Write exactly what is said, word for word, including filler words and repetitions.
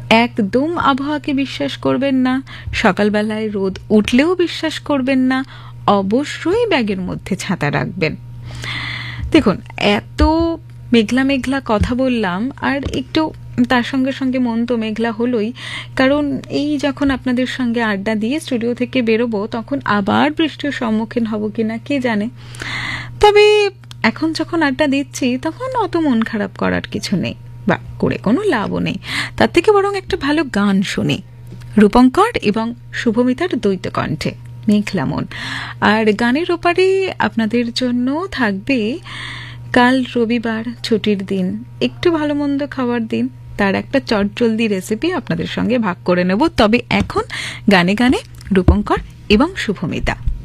একদম আবহাওয়াকে বিশ্বাস করবেন না, সকালবেলায় রোদ উঠলেও বিশ্বাস করবেন না, অবশ্যই ব্যাগের মধ্যে ছাতা রাখবেন। দেখুন, এত মেঘলা মেঘলা কথা বললাম, আর একটু তার সঙ্গে সঙ্গে মন তো মেঘলা হলোই, কারণ এই যখন আপনাদের সঙ্গে আড্ডা দিয়ে স্টুডিও থেকে বেরোবো তখন আবার বৃষ্টির সম্মুখীন হব কিনা কে জানে। তবে এখন যখন আড্ডা দিচ্ছি তখন অত মন খারাপ করার কিছু নেই, বা করে কোনো লাভও নেই। তার থেকে বরং একটা ভালো গান শুনি, রূপঙ্কর এবং শুভমিতার দ্বৈত কণ্ঠে মেঘলা মন। আর গানের ওপারে আপনাদের জন্য থাকবে কাল রবিবার, ছুটির দিন, একটু ভালো মন্দ খাওয়ার দিন, তার একটা চটজলদি রেসিপি আপনাদের সঙ্গে ভাগ করে নেব। তবে এখন গানে গানে রূপঙ্কর এবং শুভমিতা।